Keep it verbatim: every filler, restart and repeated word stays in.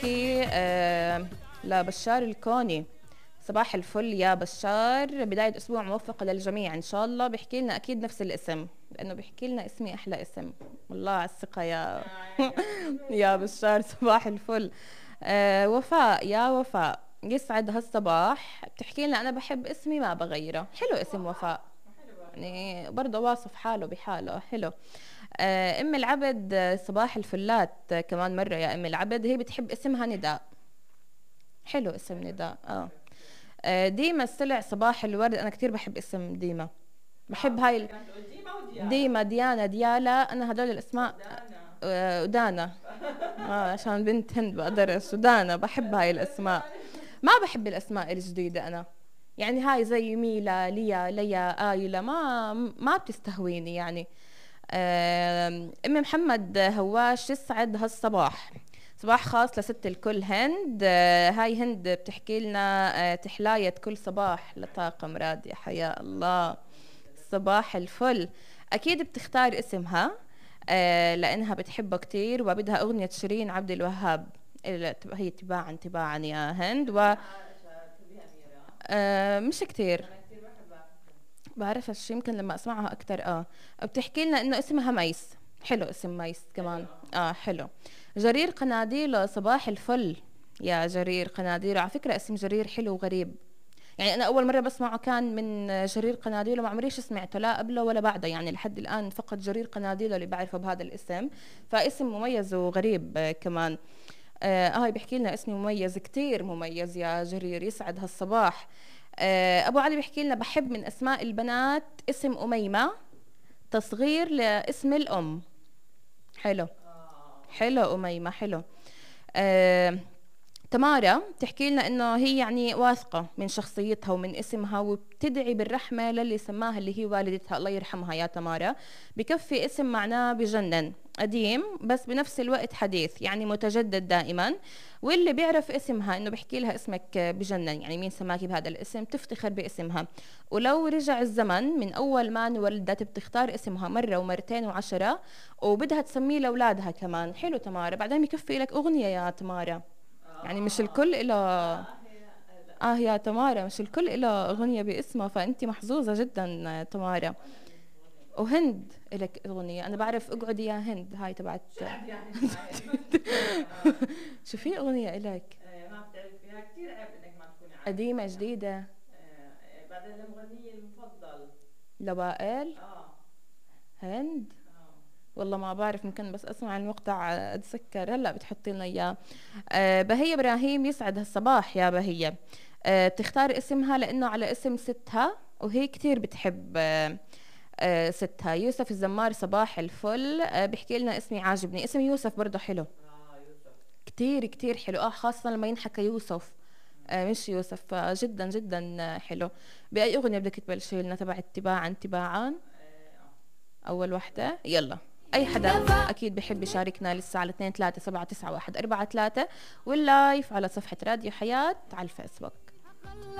بحكي آه لبشار الكوني. صباح الفل يا بشار، بداية أسبوع موفقة للجميع إن شاء الله. بيحكي لنا أكيد نفس الاسم، لأنه بيحكي لنا اسمي أحلى اسم. والله على الثقة يا يا بشار، صباح الفل. آه وفاء، يا وفاء يسعد هالصباح، بتحكي لنا أنا بحب اسمي ما بغيره. حلو اسم وفاء، يعني برضه واصف حاله بحاله. حلو. آه ام العبد، آه، صباح الفلات. آه، كمان مرة يا ام العبد، هي بتحب اسمها نداء. حلو اسم نداء. اه آه، ديما السلع، صباح الورد. انا كتير بحب اسم ديما، بحب هاي ال- ديما، ديانا، ديالا، انا هدول الاسماء. آه، ودانا. اه عشان بنت هند بقدرش. ودانا بحب هاي الاسماء. ما بحب الاسماء الجديدة انا، يعني هاي زي ميلا، ليا، ليا، آيلة، ما ما بتستهويني يعني. آم، ام محمد هواش، يسعد هالصباح. صباح خاص لست الكل هند. آه، هاي هند بتحكي لنا آه، تحلاية كل صباح لطاقم راد، يا حيا الله. صباح الفل. اكيد بتختار اسمها آه، لانها بتحبه كتير، وبدها اغنية شيرين عبد الوهاب. ال- هي تباعا تباعا يا هند. و آه، مش كتير بعرفها، شي يمكن لما اسمعها اكثر. اه بتحكي لنا انه اسمها ميس. حلو اسم ميس كمان. اه حلو. جرير قناديله، صباح الفل يا جرير قناديله. على فكرة اسم جرير حلو وغريب، يعني انا اول مرة بسمعه كان من جرير قناديله، ما عمريش سمعته لا قبله ولا بعده، يعني لحد الان فقط جرير قناديله اللي بعرفه بهذا الاسم. فاسم مميز وغريب آه كمان. آه هاي بيحكي لنا اسم مميز، كتير مميز يا جرير، يسعد هالصباح. آه ابو علي بيحكي لنا بحب من اسماء البنات اسم اميمه، تصغير لاسم الام. حلو. حلو اميمه، حلو. آه تمارا بتحكي لنا انه هي يعني واثقه من شخصيتها ومن اسمها، وبتدعي بالرحمه للي سماها اللي هي والدتها، الله يرحمها يا تمارا. بكفي اسم معناه بجنن، قديم بس بنفس الوقت حديث، يعني متجدد دائما. واللي بيعرف اسمها انه بيحكي لها اسمك بجنن، يعني مين سماكي بهذا الاسم، تفتخر باسمها. ولو رجع الزمن من اول ما انولدت بتختار اسمها مره ومرتين وعشرة، وبدها تسميه لاولادها كمان. حلو تمارا، بعدين بكفي لك اغنيه يا تمارا، يعني مش الكل إله. اه يا تمارا، مش الكل إله أغنية باسمها، فأنت محظوظة جدا آه، تمارا. وهند إلك أغنية، أنا بعرف اقعدي يا هند، هاي تبعت. شو في أغنية إلك؟ ما بتعرف فيها كثير، عيب انك ما تكوني قديمة عارفة. جديدة؟ آه، بعدين المغنية المفضل. لوائل. اه. هند. اه. والله ما بعرف، ممكن بس اسمع المقطع آه، اتذكر. هلا بتحطي لنا اياه. آه، بهية ابراهيم، يسعد هالصباح يا بهية. آه، بتختار اسمها لانه على اسم ستها، وهي كتير بتحب آه، آه، ستها. يوسف الزمار، صباح الفل. آه، بيحكي لنا اسمي عاجبني، اسم يوسف برضه حلو. اه يوسف. كتير كتير حلو، اه خاصة لما ينحكى يوسف مم. آه، مش يوسف. فجدا جدا آه، حلو. بأي أغنية بدك تبلشي لنا؟ تبع اتباعا تباعا، اه. آه. أول وحدة يلا. أي حدا أكيد بحب يشاركنا لسه على اثنين ثلاثة سبعة تسعة واحد أربعة ثلاثة، واللايف على صفحة راديو حياة على الفيسبوك.